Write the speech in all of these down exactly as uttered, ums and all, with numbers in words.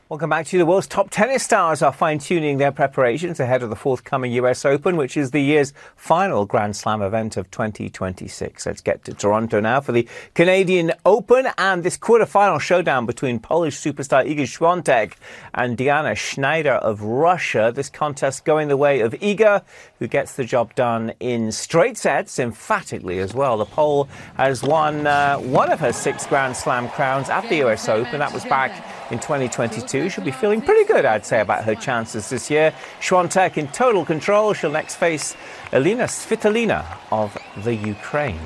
Welcome back to you. The world's top tennis stars are fine-tuning their preparations ahead of the forthcoming U S Open, which is the year's final Grand Slam event of twenty twenty-six. Let's get to Toronto now for the Canadian Open and this quarter-final showdown between Polish superstar Iga Świątek and Diana Schneider of Russia. This contest going the way of Iga, who gets the job done in straight sets, emphatically as well. The Pole has won uh, one of her six Grand Slam crowns at the U S Open. That was back in twenty twenty-two. She'll be feeling pretty good, I'd say, about her chances this year. Świątek in total control. She'll next face Elina Svitolina of the Ukraine.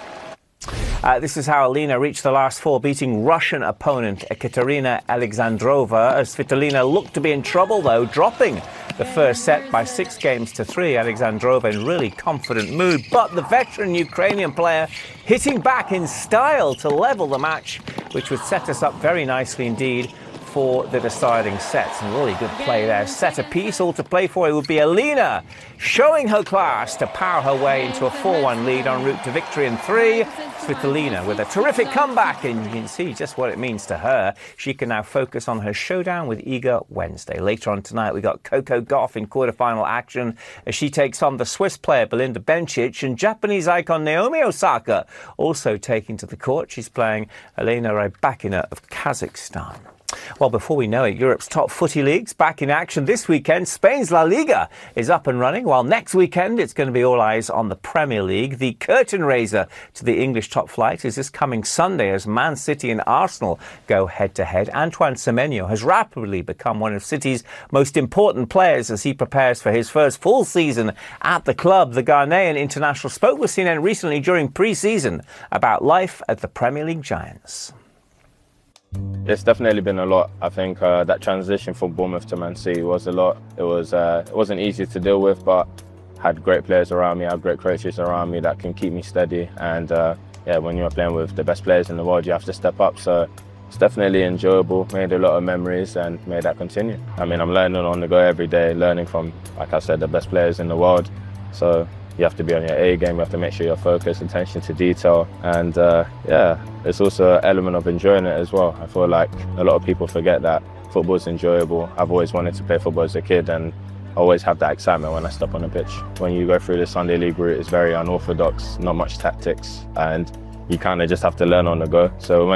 Uh, this is how Elina reached the last four, beating Russian opponent Ekaterina Alexandrova. As Svitolina looked to be in trouble, though, dropping the first set by six games to three. Alexandrova in really confident mood, but the veteran Ukrainian player hitting back in style to level the match, which would set us up very nicely indeed for the deciding sets. And really good play there. Set a piece, all to play for. It would be Elina showing her class to power her way into a four one lead en route to victory in three. Svitolina with a terrific comeback, and you can see just what it means to her. She can now focus on her showdown with Iga Wednesday. Later on tonight, we got Coco Gauff in quarterfinal action as she takes on the Swiss player Belinda Bencic, and Japanese icon Naomi Osaka also taking to the court. She's playing Elena Rybakina of Kazakhstan. Well, before we know it, Europe's top footy leagues back in action this weekend. Spain's La Liga is up and running, while next weekend it's going to be all eyes on the Premier League. The curtain raiser to the English top flight is this coming Sunday as Man City and Arsenal go head-to-head. Antoine Semenyo has rapidly become one of City's most important players as he prepares for his first full season at the club. The Ghanaian international spoke with C N N recently during pre-season about life at the Premier League Giants. It's definitely been a lot. I think uh, that transition from Bournemouth to Man City was a lot. It was uh, it wasn't easy to deal with, but had great players around me, I had great coaches around me that can keep me steady. And uh, yeah, when you're playing with the best players in the world, you have to step up. So it's definitely enjoyable. Made a lot of memories and made that continue. I mean, I'm learning on the go every day, learning from, like I said, the best players in the world. So you have to be on your A game, you have to make sure you're focused, attention to detail. And uh, yeah, it's also an element of enjoying it as well. I feel like a lot of people forget that football's enjoyable. I've always wanted to play football as a kid and I always have that excitement when I step on the pitch. When you go through the Sunday League route, it's very unorthodox, not much tactics, and you kind of just have to learn on the go. So